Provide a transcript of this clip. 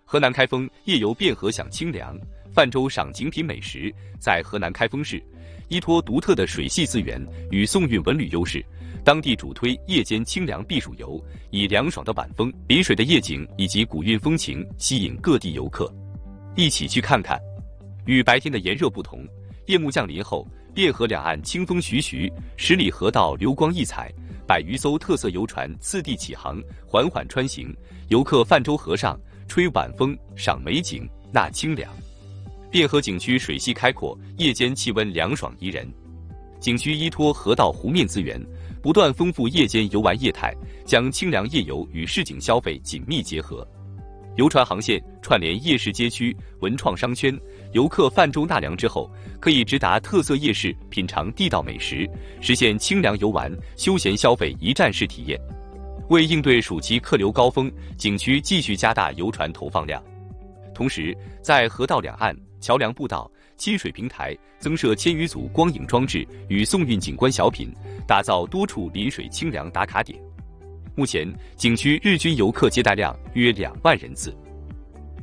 河南开封夜游汴河享清凉，泛舟赏景品美食。在河南开封市，依托独特的水系资源与宋韵文旅优势，当地主推夜间清凉避暑游，以凉爽的晚风、离水的夜景以及古韵风情吸引各地游客。一起去看看。与白天的炎热不同，夜幕降临后，汴河两岸清风徐徐，10里河道流光溢彩，100余艘特色游船次第起航，缓缓穿行，游客泛舟河上，吹晚风，赏美景，纳清凉。汴河景区水系开阔，夜间气温凉爽宜人。景区依托河道湖面资源，不断丰富夜间游玩业态，将清凉夜游与市井消费紧密结合。游船航线串联夜市街区、文创商圈，游客泛舟纳凉之后，可以直达特色夜市品尝地道美食，实现清凉游玩、休闲消费一站式体验。为应对暑期客流高峰，景区继续加大游船投放量，同时在河道两岸、桥梁步道、亲水平台增设1000余组光影装置与宋韵景观小品，打造多处临水清凉打卡点。目前，景区日均游客接待量约2万人次。